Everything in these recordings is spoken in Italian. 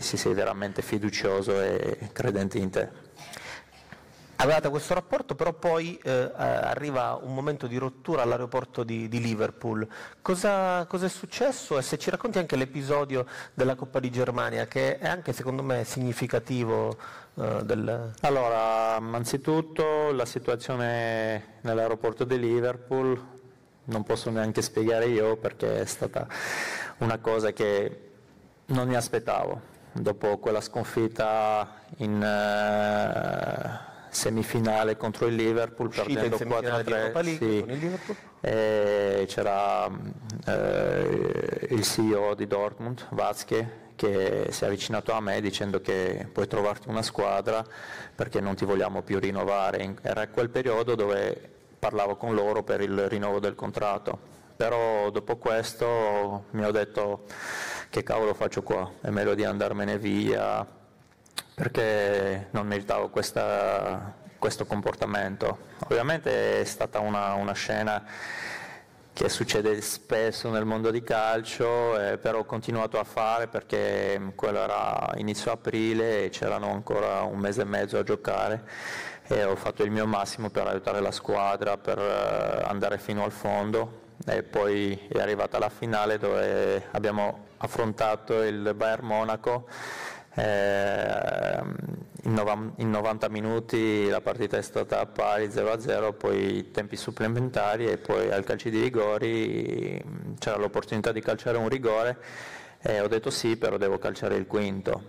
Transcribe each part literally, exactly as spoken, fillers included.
se sei veramente fiducioso e credente in te. Avevate questo rapporto, però poi eh, arriva un momento di rottura all'aeroporto di, di Liverpool. Cosa, cosa è successo? E se ci racconti anche l'episodio della Coppa di Germania, che è anche secondo me significativo eh, del... Allora, anzitutto la situazione nell'aeroporto di Liverpool non posso neanche spiegare io, perché è stata una cosa che non mi aspettavo. Dopo quella sconfitta in... Uh, semifinale contro il Liverpool, uscita perdendo quattro a tre, sì, con il Liverpool. E c'era eh, il C E O di Dortmund, Watzke, che si è avvicinato a me dicendo che puoi trovarti una squadra perché non ti vogliamo più rinnovare. Era quel periodo dove parlavo con loro per il rinnovo del contratto, però dopo questo mi ho detto che cavolo faccio qua, è meglio di andarmene via, perché non meritavo questa, questo comportamento. Ovviamente è stata una, una scena che succede spesso nel mondo di calcio, eh, però ho continuato a fare perché quello era inizio aprile e c'erano ancora un mese e mezzo a giocare e ho fatto il mio massimo per aiutare la squadra, per eh, andare fino al fondo, e poi è arrivata la finale dove abbiamo affrontato il Bayern Monaco. Eh, in, nov- in novanta minuti la partita è stata pari zero a zero, poi tempi supplementari e poi al calcio di rigori c'era l'opportunità di calciare un rigore e ho detto sì, però devo calciare il quinto.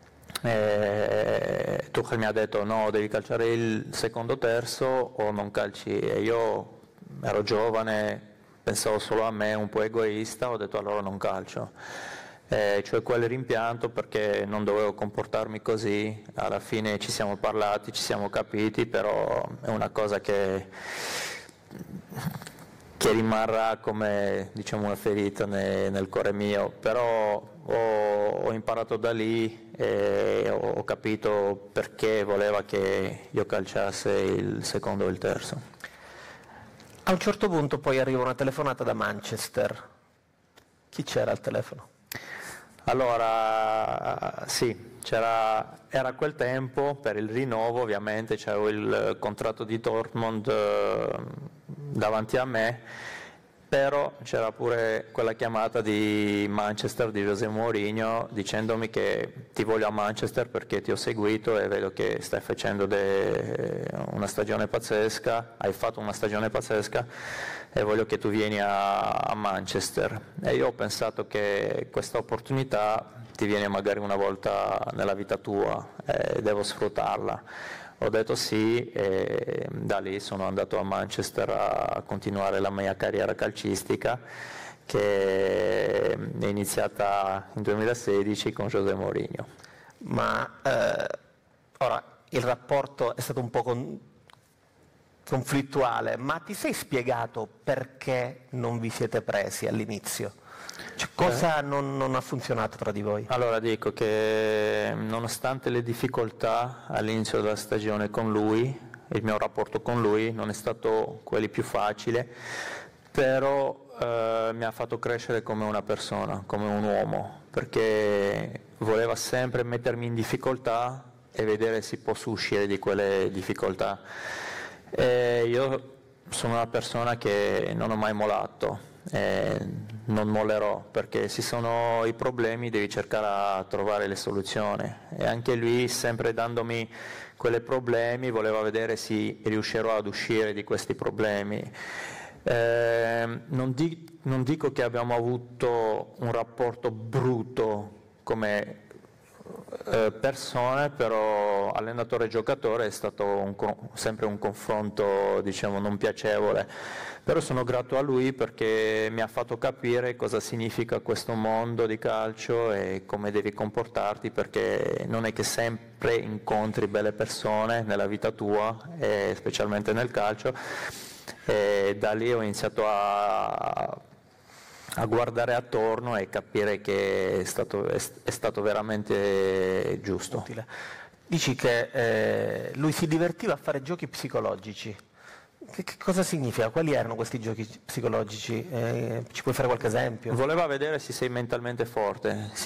Eh, Tuchel mi ha detto no, devi calciare il secondo terzo o non calci, e io ero giovane, pensavo solo a me, un po' egoista, ho detto allora non calcio. Eh, cioè quel rimpianto, perché non dovevo comportarmi così. Alla fine ci siamo parlati, ci siamo capiti, però è una cosa che, che rimarrà come, diciamo, una ferita ne, nel cuore mio, però ho, ho imparato da lì e ho, ho capito perché voleva che io calciasse il secondo o il terzo. A un certo punto poi arriva una telefonata da Manchester. Chi c'era al telefono? Allora, sì, c'era, era quel tempo per il rinnovo, ovviamente c'avevo il contratto di Dortmund eh, davanti a me, però c'era pure quella chiamata di Manchester, di José Mourinho, dicendomi che ti voglio a Manchester perché ti ho seguito e vedo che stai facendo de, una stagione pazzesca, hai fatto una stagione pazzesca e voglio che tu vieni a, a Manchester. E io ho pensato che questa opportunità ti viene magari una volta nella vita tua e devo sfruttarla. Ho detto sì e da lì sono andato a Manchester a continuare la mia carriera calcistica, che è iniziata nel duemilasedici con José Mourinho. Ma eh, ora il rapporto è stato un po' con, conflittuale, ma ti sei spiegato perché non vi siete presi all'inizio? Cioè, cosa non, non ha funzionato tra di voi? Allora dico che nonostante le difficoltà all'inizio della stagione con lui, il mio rapporto con lui non è stato quello più facile, però eh, mi ha fatto crescere come una persona, come un uomo, perché voleva sempre mettermi in difficoltà e vedere se posso uscire di quelle difficoltà. E io sono una persona che non ho mai mollato. Eh, non mollerò, perché se sono i problemi devi cercare a trovare le soluzioni, e anche lui, sempre dandomi quei problemi, voleva vedere se riuscirò ad uscire di questi problemi. Eh, non, di, non dico che abbiamo avuto un rapporto brutto come eh, persone, però allenatore e giocatore è stato un, sempre un confronto, diciamo, non piacevole, però sono grato a lui perché mi ha fatto capire cosa significa questo mondo di calcio e come devi comportarti, perché non è che sempre incontri belle persone nella vita tua, e specialmente nel calcio, e da lì ho iniziato a a guardare attorno e capire che è stato, è, è stato veramente giusto. Utile. Dici che eh, lui si divertiva a fare giochi psicologici. Che, che cosa significa? Quali erano questi giochi psicologici? Eh, ci puoi fare qualche esempio? Voleva vedere se sei mentalmente forte,